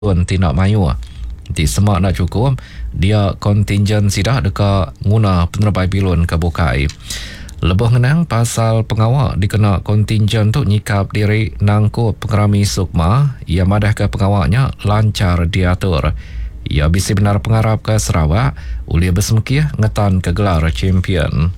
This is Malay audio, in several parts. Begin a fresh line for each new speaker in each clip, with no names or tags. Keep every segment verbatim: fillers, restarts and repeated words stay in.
Tuan Tina Mayu di semak nak cukup dia kontingen sidah dekat guna penerbay bilun ke bukai. Lebih ngenang pasal pengawak dikena kontingen tu nyikap diri nangkup pengerami sukma ia madah ke pengawaknya lancar diatur. Ia bisi benar pengarap ke Sarawak uli bersemkih ngetan ke gelar champion.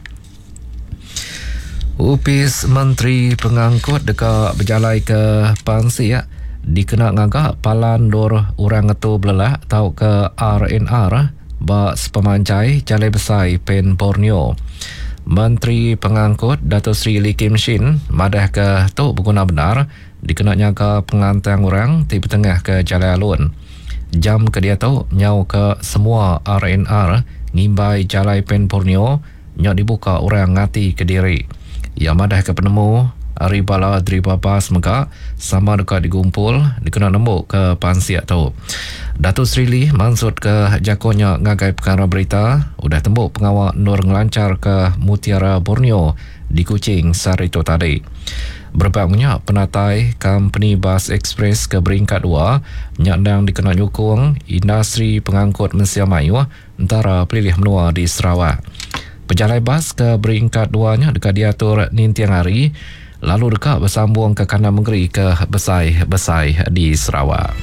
Upis Menteri Pengangkut dekat berjalai ke Pansi ya dikena ngagak palan dor orang itu belelak tau ke R N R ba sepemancai Jalai Besai Pen Borneo. Menteri Pengangkut Dato' Sri Lee Kim Shin madah ke tu berguna benar dikena nyaga pengantang orang di tengah ke Jalai Alun. Jam ke dia tu nyau ke semua R N R ngimbai Jalai Pen Borneo nyau dibuka orang ngati ke diri. Ia madah ke penemu Ari bala driba pas mega sama dekat digumpul dikena nembuk ke pansiak tu. Datuk Sri Lee maksud ke jakonya ngagai perkara berita udah tembuk pengawak nur ngelancar ke Mutiara Borneo di Kuching sehari itu tadi. Berbangnya penatai company bas ekspres ke beringkat dua nyandang dikena nyukung industri pengangkut Malaysia Melayu antara pelilih menua di Sarawak. Pejalai bas ke beringkat duanya dekat diatur nintiang hari lalu dekat bersambung ke kanan negeri ke Besai-Besai di Sarawak.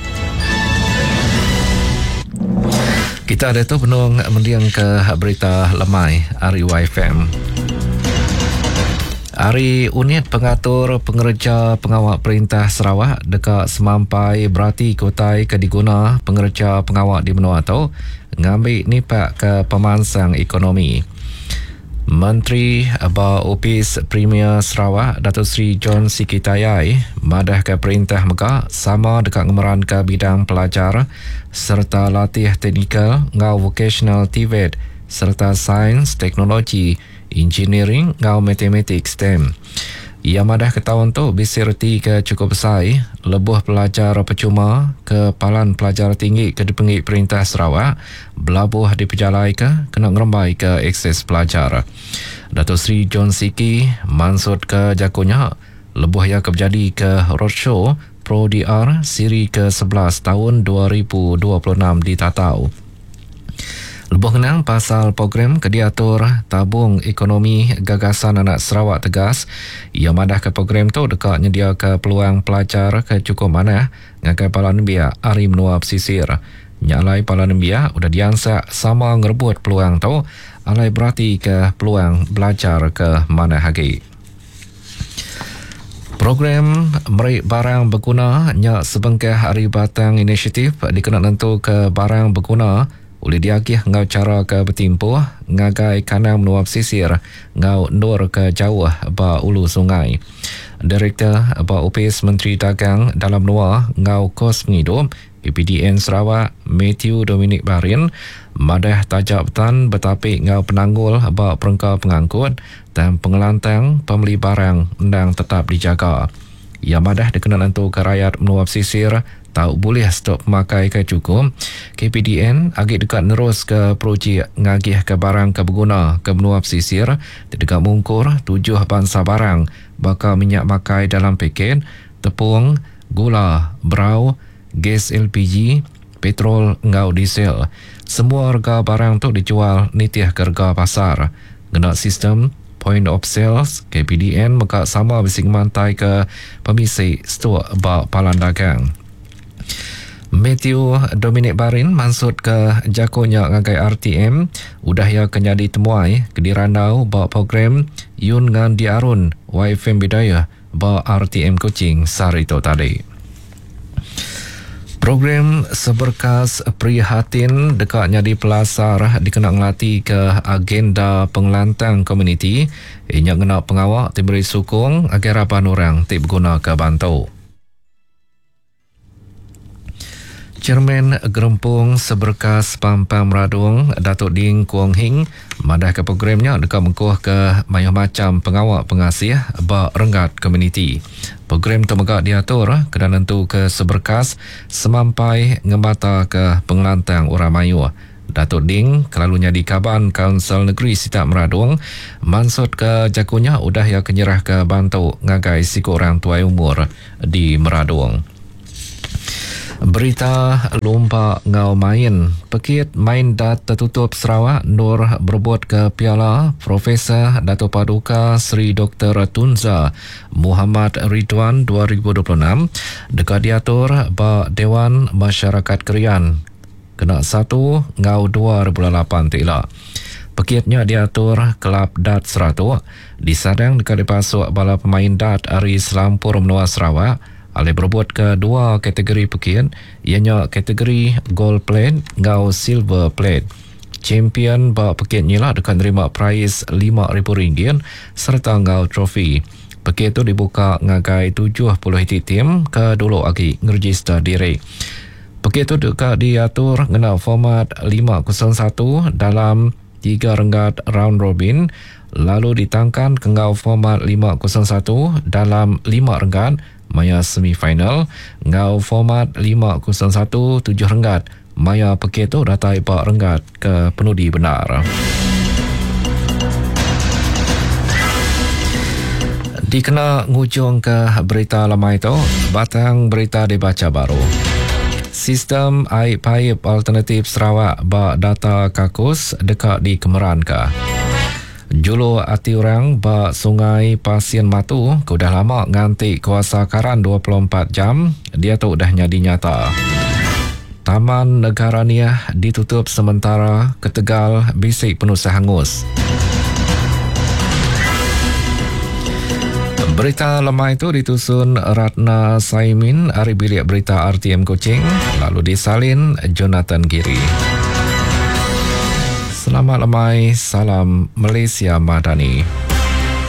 Kita ada tu penung mendiang ke berita lemai Ari Y F M. Ari Unit Pengatur Pengerja Pengawak Perintah Sarawak dekat semampai berarti kotai ke diguna pengerja pengawak di benua tu ngambil nipak ke pemansang ekonomi. Menteri Aba Opis Premier Sarawak Datuk Seri John Sikitayai madah ke perintah Mekah sama dekat ngemeran ke bidang pelajar serta latih teknikal ngau vocational T V E T serta sains, teknologi, engineering ngau matematik S T E M. Ia madah ke tahun tu bisirti ke cukup besar lebuh pelajar percuma ke palan pelajar tinggi ke dipengik perintah Sarawak belabuh di pejalai ke kena ngerembai ke akses pelajar. Datuk Seri John Siki mansud ke jakunya lebuh yang kejadi ke roadshow Pro D R siri ke sebelas tahun dua ribu dua puluh enam di Tatau. Lebih kenang pasal program kediatur tabung ekonomi gagasan anak Sarawak tegas ia madah ke program tu dekat nyedia ke peluang pelajar ke cukup mana ngakai palan biak ari menua pesisir. Nyalai palan biak udah diansak sama ngerebut peluang tu alai berarti ke peluang belajar ke mana lagi. Program merik barang berguna nyak sebengkah hari batang inisiatif dikena nentu ke barang berguna oleh diagih ngau cara ke bertimpuh ngagai kanang menua pesisir ngau nur ke jauh ba ulu sungai. Direktur ba Opis Menteri Dagang dalam menua ngau kos pengidup P P D N Sarawak Matthew Dominic Barin madah tajak betan betapik ngau penanggul ba perengkau pengangkut dan pengelantang pembeli barang undang tetap dijaga. Ia madah dikena nentu ke rakyat menua pesisir tak boleh stop memakai ke cukup. K P D N agak dekat nerus ke projek ngagih ke barang ke berguna ke benua pesisir dekat mungkur tujuh bangsa barang bakal minyak makai dalam paket, tepung, gula, brau, gas L P G, petrol ngau diesel. Semua harga barang tu dijual nitih ke harga pasar. Kena sistem point of sales K P D N maka sama bising mantai ke pemisik stok bak palan dagang. Matthew Dominic Barin maksud ke jakonya ngagai R T M udah ya kenyadi temuai ke dirandau bawa program Yun ngan Diarun Y F M Bidayah bawa R T M Kuching sehari itu tadi. Program seberkas prihatin dekatnya di pelasar dikena ngelatih ke agenda pengelantang komuniti ianya kena pengawak diberi sukung agar harapan orang tip guna ke bantu. Chairman Gerempung Seberkas Pampang Meradung Datuk Ding Kuang Hing madah ke programnya dekat mengkuh ke banyak macam pengawak pengasih bak renggat komuniti. Program tu megak diatur kena nentu ke seberkas semampai ngembata ke pengelantang orang Melayu. Datuk Ding kelalunya di Kaban Kaunsil Negeri Sitak Meradung mansud ke jakunya udah ya kenyerah ke bantu ngagai siku orang tua umur di Meradung. Berita lomba ngau main. Pekit main dat tertutup Sarawak Nur berebut ke piala Profesor Dato' Paduka Seri Doktor Tunza Muhammad Ridwan dua ribu dua puluh enam dekat diatur ba Dewan Masyarakat Kerian. Kena satu ngau dua ribu lapan tila. Pekitnya diatur Kelab Dat Seratuk disadang dekat dipasuk bala pemain dat Ari Selampur Menua Sarawak. Alih berebut ke dua kategori pekit, ianya kategori gold plate ngau silver plate. Champion ba pekit ni lah dekat nerima prize lima ribu ringgit serta ngau trofi. Pekit tu dibuka ngagai tujuh puluh hiti tim ke dulu lagi ngerejista diri. Pekit tu dekat diatur ngena format lima kosong satu dalam tiga renggat round robin, lalu ditangkan ke ngau format lima kosong satu dalam lima renggat maya semifinal, ngau format lima kosong satu tujuh renggat maya pekit tu datai empat renggat ke penudi benar. Dikena ngujung ke berita lama itu, batang berita dibaca baru. Sistem air paip alternatif Sarawak ba data kakus dekat di Kemeran ke. Julu hati orang ba Sungai Pasien Matu ke dah lama nganti kuasa karan dua puluh empat jam, dia tu dah nyadi nyata. Taman Negara Niah ditutup sementara ke Tegal bisik penuh sehangus. Berita lemah itu ditusun Ratna Saimin dari bilik berita R T M Kuching, lalu disalin Jonathan Giri. Selamat lemai, salam Malaysia Madani.